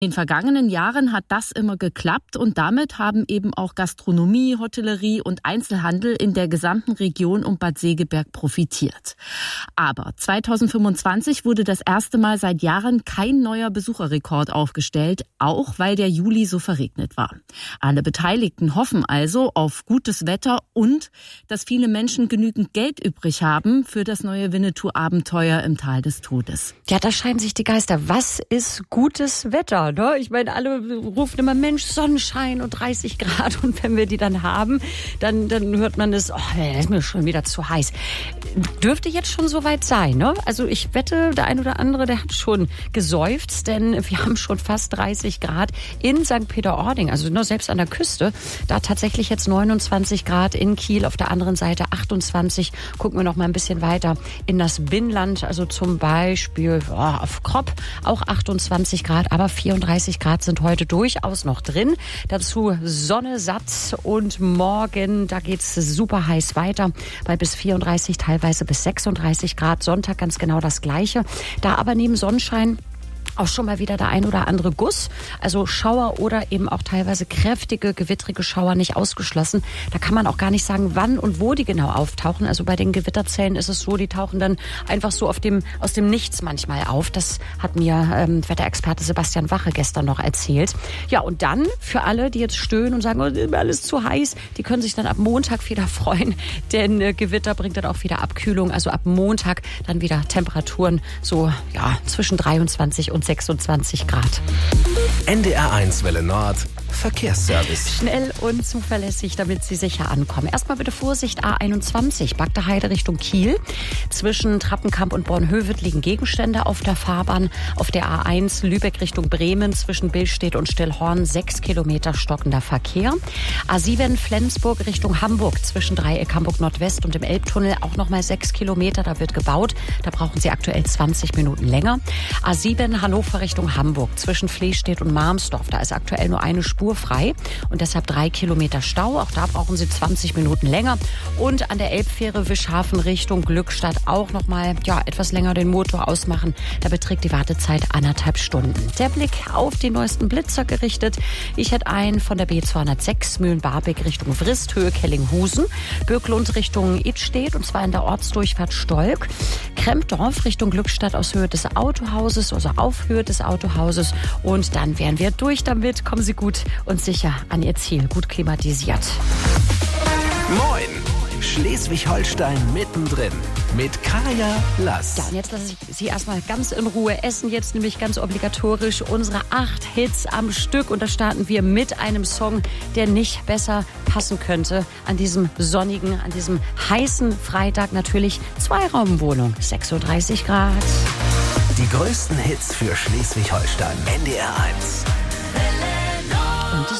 In den vergangenen Jahren hat das immer geklappt und damit haben eben auch Gastronomie, Hotellerie und Einzelhandel in der gesamten Region um Bad Segeberg profitiert. Aber 2025 wurde das erste Mal seit Jahren kein neuer Besucherrekord aufgestellt, auch weil der Juli so verregnet war. Alle Beteiligten hoffen also auf gutes Wetter und dass viele Menschen genügend Geld übrig haben für das neue Winnetou-Abenteuer im Tal des Todes. Ja, da scheiden sich die Geister. Was ist gutes Wetter? Ne? Ich meine, alle rufen immer, Mensch, Sonnenschein und 30 Grad. Und wenn wir die dann haben, dann hört man das, das ist mir schon wieder zu heiß. Dürfte jetzt schon soweit sein, ne? Also ich wette, der ein oder andere, der hat schon geseufzt, denn wir haben schon fast 30 Grad in St. Peter-Ording, also nur selbst an der Küste. Da tatsächlich jetzt 29 Grad, in Kiel auf der anderen Seite 28. Gucken wir noch mal ein bisschen weiter in das Binnenland, also zum Beispiel auf Kropp auch 28 Grad, aber 34 Grad sind heute durchaus noch drin. Dazu Sonne satt und morgen, da geht's super heiß weiter, bei bis 34, teilweise bis 36 Grad. Sonntag ganz genau das Gleiche. Da aber neben Sonnenschein auch schon mal wieder der ein oder andere Guss, also Schauer oder eben auch teilweise kräftige, gewittrige Schauer nicht ausgeschlossen. Da kann man auch gar nicht sagen, wann und wo die genau auftauchen. Also bei den Gewitterzellen ist es so, die tauchen dann einfach so aus dem Nichts manchmal auf. Das hat mir Wetterexperte Sebastian Wache gestern noch erzählt. Ja, und dann für alle, die jetzt stöhnen und sagen, ist mir alles zu heiß, die können sich dann ab Montag wieder freuen, denn Gewitter bringt dann auch wieder Abkühlung. Also ab Montag dann wieder Temperaturen so zwischen 23 und 26 Grad. NDR1 Welle Nord, Verkehrsservice. Schnell und zuverlässig, damit Sie sicher ankommen. Erstmal bitte Vorsicht, A21, Bagdaheide Richtung Kiel. Zwischen Trappenkamp und Bornhöved liegen Gegenstände auf der Fahrbahn. Auf der A1 Lübeck Richtung Bremen zwischen Billstedt und Stillhorn 6 Kilometer stockender Verkehr. A7 Flensburg Richtung Hamburg zwischen Dreieck Hamburg Nordwest und dem Elbtunnel auch nochmal 6 Kilometer. Da wird gebaut. Da brauchen Sie aktuell 20 Minuten länger. A7 Hannover Richtung Hamburg zwischen Flehstedt und Marmsdorf. Da ist aktuell nur eine Spur frei und deshalb 3 Kilometer Stau. Auch da brauchen Sie 20 Minuten länger. Und an der Elbfähre Wischhafen Richtung Glückstadt auch nochmal etwas länger den Motor ausmachen. Da beträgt die Wartezeit 1,5 Stunden. Der Blick auf die neuesten Blitzer gerichtet. Ich hätte einen von der B206 Mühlen-Barbeck Richtung Wristhöhe Kellinghusen. Birklund Richtung Idstedt und zwar in der Ortsdurchfahrt Stolk. Krempdorf Richtung Glückstadt aus Höhe des Autohauses, also auf Höhe des Autohauses. Und dann wären wir durch damit. Kommen Sie gut und sicher an Ihr Ziel. Gut klimatisiert. Moin! Schleswig-Holstein mittendrin mit Kaya Lass. Ja, und jetzt lasse ich Sie erstmal ganz in Ruhe essen. Jetzt nämlich ganz obligatorisch unsere 8 Hits am Stück. Und da starten wir mit einem Song, der nicht besser passen könnte an diesem sonnigen, an diesem heißen Freitag. Natürlich Zweiraumwohnung, 36 Grad. Die größten Hits für Schleswig-Holstein. NDR1.